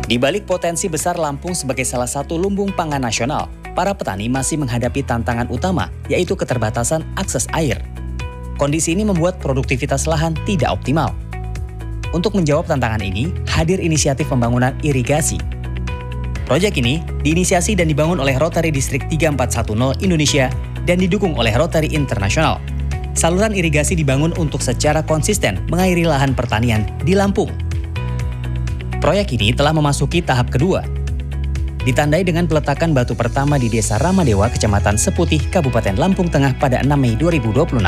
Di balik potensi besar Lampung sebagai salah satu lumbung pangan nasional, para petani masih menghadapi tantangan utama, yaitu keterbatasan akses air. Kondisi ini membuat produktivitas lahan tidak optimal. Untuk menjawab tantangan ini, hadir inisiatif pembangunan irigasi. Proyek ini diinisiasi dan dibangun oleh Rotary Distrik 3410 Indonesia dan didukung oleh Rotary International. Saluran irigasi dibangun untuk secara konsisten mengairi lahan pertanian di Lampung. Proyek ini telah memasuki tahap kedua. Ditandai dengan peletakan batu pertama di Desa Ramadewa, Kecamatan Seputih, Kabupaten Lampung Tengah pada 6 Mei 2026.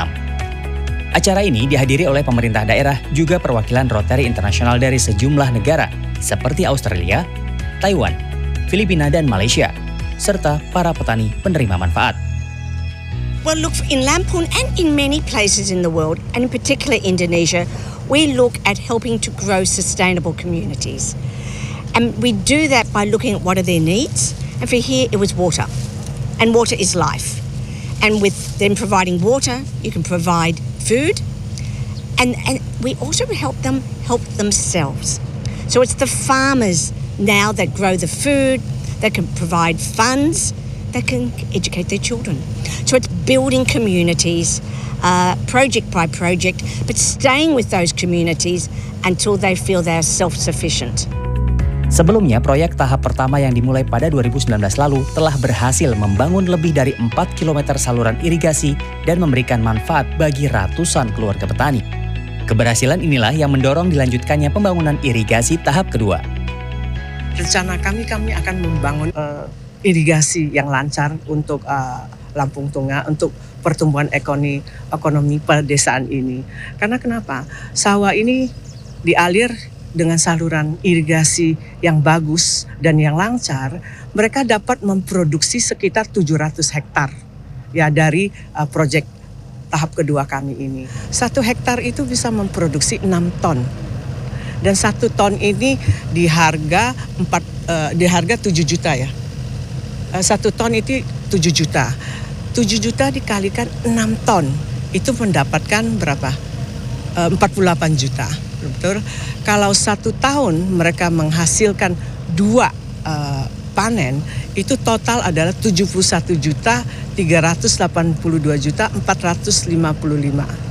Acara ini dihadiri oleh pemerintah daerah juga perwakilan Rotary International dari sejumlah negara seperti Australia, Taiwan, Filipina, dan Malaysia, serta para petani penerima manfaat. Well, look, in Lampung and in many places in the world, and in particular Indonesia, we look at helping to grow sustainable communities. And we do that by looking at what are their needs. And for here, it was water. And water is life. And with them providing water, you can provide food. And we also help them help themselves. So it's the farmers now that grow the food, that can provide funds, that can educate their children. So it's building communities, project by project, but staying with those communities until they feel they're self-sufficient. Sebelumnya, proyek tahap pertama yang dimulai pada 2019 lalu telah berhasil membangun lebih dari 4 km saluran irigasi dan memberikan manfaat bagi ratusan keluarga petani. Keberhasilan inilah yang mendorong dilanjutkannya pembangunan irigasi tahap kedua. Rencana kami akan membangun irigasi yang lancar untuk Lampung Tengah, untuk pertumbuhan ekonomi pedesaan ini. Karena kenapa? Sawah ini dialir dengan saluran irigasi yang bagus dan yang lancar, mereka dapat memproduksi sekitar 700 hektar ya dari proyek tahap kedua kami ini. 1 hektar itu bisa memproduksi 6 ton. Dan 1 ton ini di harga 7 juta ya. 1 ton itu 7 juta. 7 juta dikalikan 6 ton. Itu mendapatkan berapa? 48 juta. Betul. Kalau 1 tahun mereka menghasilkan 2 panen, itu total adalah 71 juta 382 juta 455.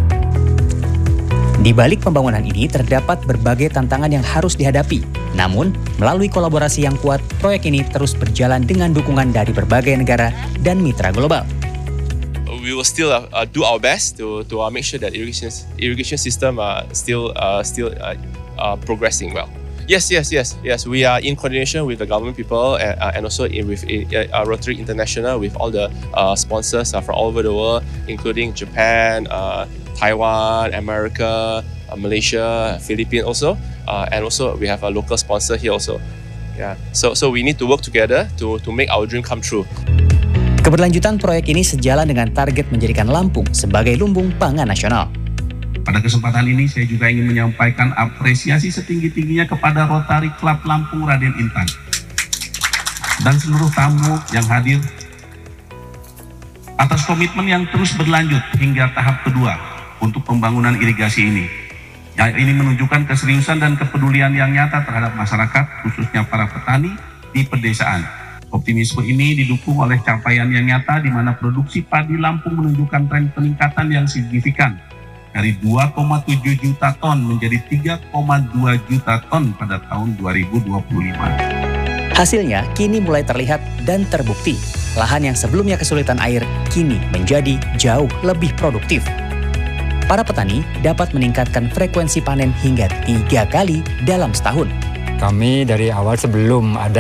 Di balik pembangunan ini terdapat berbagai tantangan yang harus dihadapi. Namun, melalui kolaborasi yang kuat, proyek ini terus berjalan dengan dukungan dari berbagai negara dan mitra global. We will still do our best to make sure that irrigation system still progressing well. Yes. We are in coordination with the government people and also with Rotary International, with all the sponsors from all over the world, including Japan, Taiwan, America, Malaysia, Philippines also, and also we have a local sponsor here also. Yeah, so we need to work together to make our dream come true. Keberlanjutan proyek ini sejalan dengan target menjadikan Lampung sebagai lumbung pangan nasional. Pada kesempatan ini saya juga ingin menyampaikan apresiasi setinggi-tingginya kepada Rotary Club Lampung Raden Intan dan seluruh tamu yang hadir atas komitmen yang terus berlanjut hingga tahap kedua untuk pembangunan irigasi ini. Yang ini menunjukkan keseriusan dan kepedulian yang nyata terhadap masyarakat, khususnya para petani di pedesaan. Optimisme ini didukung oleh capaian yang nyata di mana produksi padi Lampung menunjukkan tren peningkatan yang signifikan dari 2,7 juta ton menjadi 3,2 juta ton pada tahun 2025. Hasilnya kini mulai terlihat dan terbukti. Lahan yang sebelumnya kesulitan air kini menjadi jauh lebih produktif. Para petani dapat meningkatkan frekuensi panen hingga 3 kali dalam setahun. Kami dari awal sebelum ada